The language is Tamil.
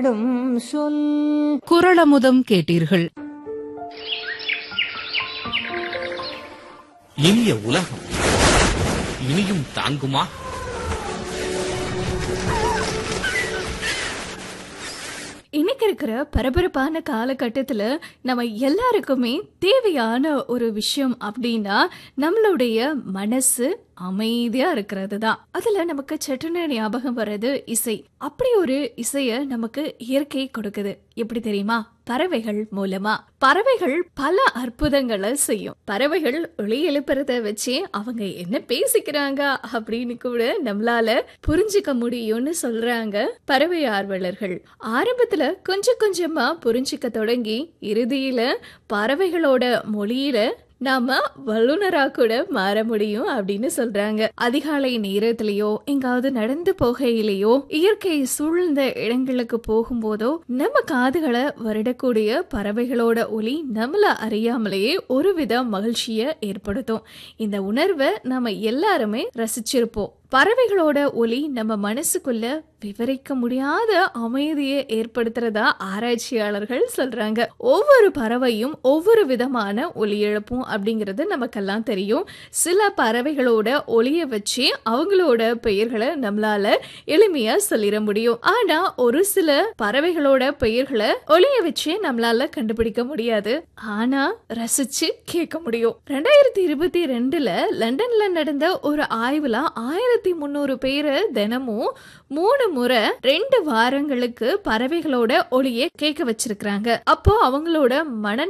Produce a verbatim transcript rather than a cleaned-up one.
சொல் குறளமுதம் கேட்டீர்கள். இனிய உலகம் இனியும் தாங்குமா? இன்னைக்கு இருக்கிற பரபரப்பான காலகட்டத்துல நம்ம எல்லாருக்குமே தேவையான ஒரு விஷயம் அப்படின்னா நம்மளுடைய மனசு அமைதியா இருக்கிறது தான். அதுல நமக்கு சட்டுன ஞாபகம் வர்றது இசை. அப்படி ஒரு இசைய நமக்கு இயற்கை கொடுக்குது. எப்படி தெரியுமா? பறவைகள் மூலமா. பறவைகள் பல அற்புதங்களை செய்யும். பறவைகள் ஒளி எழுப்புறத வச்சு அவங்க என்ன பேசிக்கிறாங்க அப்படின்னு கூட நம்மளால புரிஞ்சுக்க முடியும்னு சொல்றாங்க பறவை ஆர்வலர்கள். ஆரம்பத்துல கொஞ்சம் கொஞ்சமா புரிஞ்சுக்க தொடங்கி இறுதியில பறவைகளோட மொழியில நாம வல்லுனரா கூட மாற முடியும் அப்படின்னு சொல்றாங்க. அதிகாலை நேரத்திலேயோ எங்காவது நடந்து போகையிலேயோ இயற்கை சூழ்ந்த இடங்களுக்கு போகும்போதோ நம்ம காதுகளை வருடக்கூடிய பறவைகளோட ஒலி நம்மள அறியாமலேயே ஒரு வித மகிழ்ச்சிய ஏற்படுத்தும். இந்த உணர்வை நம்ம எல்லாருமே ரசிச்சிருப்போம். பறவைகளோட ஒலி நம்ம மனசுக்குள்ள விவரிக்க முடியாத அமைதியை ஏற்படுத்துறதா ஆராய்ச்சியாளர்கள் சொல்றாங்க. ஒவ்வொரு பறவையும் ஒவ்வொரு விதமான ஒலி எழுப்பும் அப்படிங்கிறது நமக்கெல்லாம் தெரியும். சில பறவைகளோட ஒலிய வச்சு அவங்களோட பெயர்களை நம்மளால எளிமையா சொல்லிட முடியும். ஆனா ஒரு சில பறவைகளோட பெயர்களை ஒலிய வச்சு நம்மளால கண்டுபிடிக்க முடியாது. ஆனா ரசிச்சு கேட்க முடியும். ரெண்டாயிரத்தி இருபத்தி ரெண்டுல லண்டன்ல நடந்த ஒரு ஆய்வுல ஆயிரத்தி முன்னூறு பேரு தினமும் மூணு முறை ரெண்டு வாரங்களுக்கு பறவைகளோட ஒளியை கேட்க வச்சிருக்காங்க. அப்போ அவங்களோட மன